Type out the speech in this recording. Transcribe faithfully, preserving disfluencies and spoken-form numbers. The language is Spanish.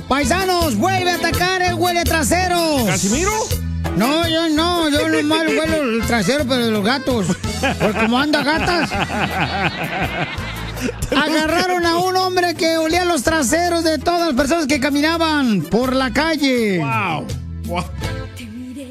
Paisanos, vuelve a atacar el huele trasero. ¿Casimiro? No, yo no, yo nomás huelo el trasero, pero de los gatos. Porque como anda gatas. Agarraron a un hombre que olía los traseros de todas las personas que caminaban por la calle. Wow. Wow.